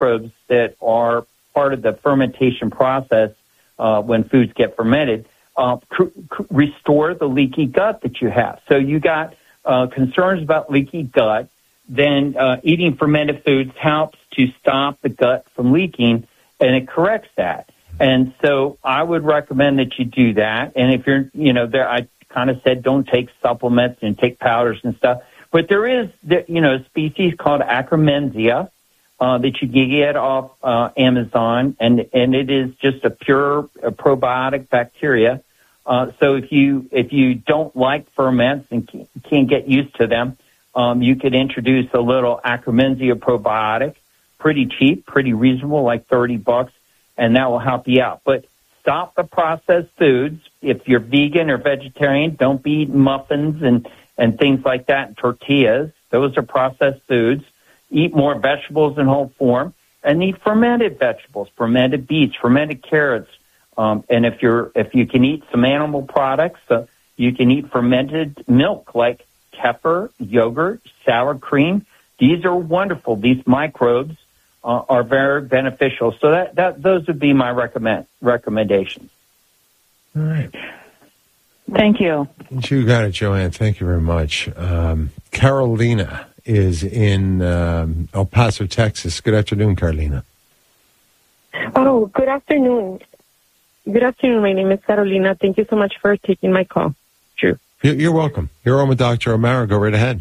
microbes that are part of the fermentation process when foods get fermented, restore the leaky gut that you have. So you got concerns about leaky gut, then eating fermented foods helps to stop the gut from leaking, and it corrects that. And so I would recommend that you do that. And if you're, I kind of said don't take supplements and take powders and stuff. But there is, a species called Akkermansia that you can get off Amazon, and it is just a pure probiotic bacteria. So if you don't like ferments and can't get used to them, you could introduce a little Akkermansia probiotic, pretty cheap, pretty reasonable, like $30, and that will help you out. But stop the processed foods. If you're vegan or vegetarian, don't be eating muffins and things like that, and tortillas. Those are processed foods. Eat more vegetables in whole form, and eat fermented vegetables, fermented beets, fermented carrots. And if you can eat some animal products, you can eat fermented milk like kefir, yogurt, sour cream. These are wonderful. These microbes are very beneficial. So those would be my recommendations. All right. Thank you. You got it, Joanne. Thank you very much. Carolina is in El Paso, Texas. Good afternoon, Carolina. Oh, good afternoon. Good afternoon. My name is Carolina. Thank you so much for taking my call. True. You're welcome. You're on with Dr. O'Mara. Go right ahead.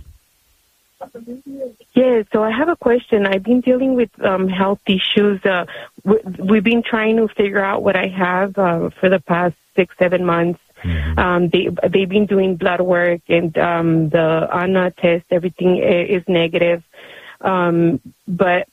Yes, so I have a question. I've been dealing with health issues. We've been trying to figure out what I have for the past 6-7 months. Mm-hmm. They've been doing blood work, and the ANA test, everything is negative. But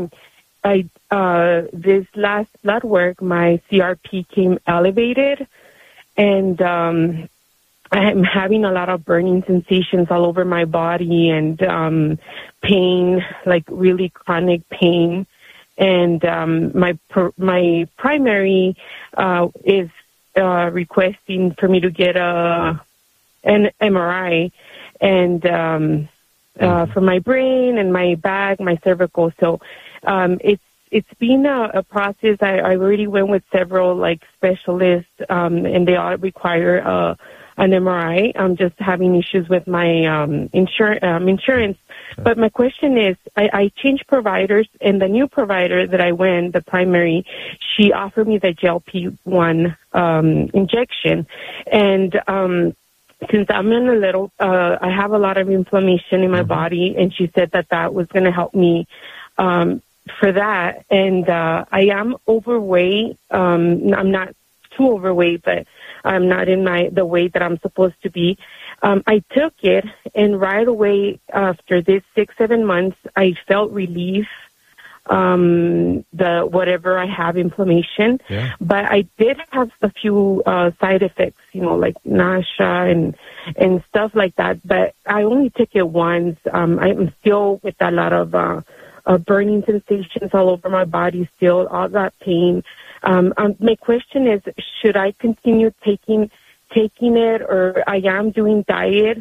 this last blood work, my CRP came elevated, and I'm having a lot of burning sensations all over my body, and pain, like really chronic pain. And my primary is requesting for me to get an MRI, and for my brain and my back, my cervical. So it's been a process. I already went with several specialists, and they all require an MRI. I'm just having issues with my insurance. But my question is, I changed providers, and the new provider that I went, the primary, she offered me the GLP-1 injection. And since I'm in I have a lot of inflammation in my body, and she said that was going to help me for that. And I am overweight. I'm not too overweight, but I'm not in the weight that I'm supposed to be. I took it, and right away after this 6-7 months, I felt relief. The whatever I have inflammation, but I did have a few side effects, like nausea and stuff like that. But I only took it once. I'm still with a lot of burning sensations all over my body, still all that pain. My question is, should I continue taking it, or I am doing dieting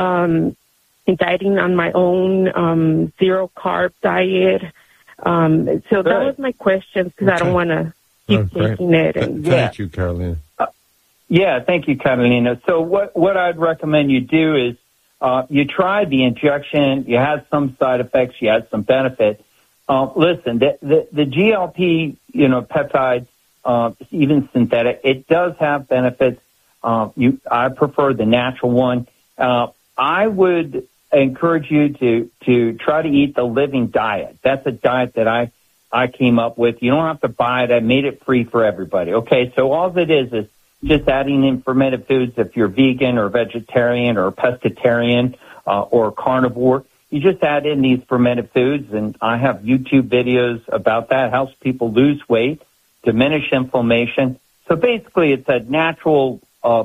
on my own, zero carb diet. So that was my question, because I don't want to keep taking it. Thank you, Carolina. Thank you, Carolina. So what I'd recommend you do is you try the injection. You had some side effects. You had some benefit. Listen, the GLP, peptide, even synthetic, it does have benefits. I prefer the natural one. I would encourage you to try to eat the living diet. That's a diet that I came up with. You don't have to buy it. I made it free for everybody. Okay, so all it is just adding in fermented foods. If you're vegan or vegetarian or pescatarian or carnivore, you just add in these fermented foods, and I have YouTube videos about that. It helps people lose weight, diminish inflammation. So basically, it's a natural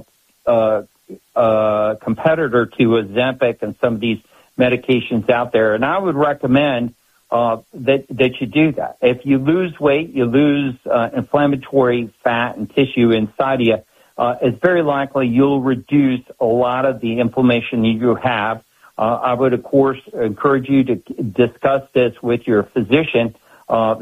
competitor to Ozempic and some of these medications out there. And I would recommend that you do that. If you lose weight, you lose inflammatory fat and tissue inside of you, it's very likely you'll reduce a lot of the inflammation you have. I would, of course, encourage you to discuss this with your physician.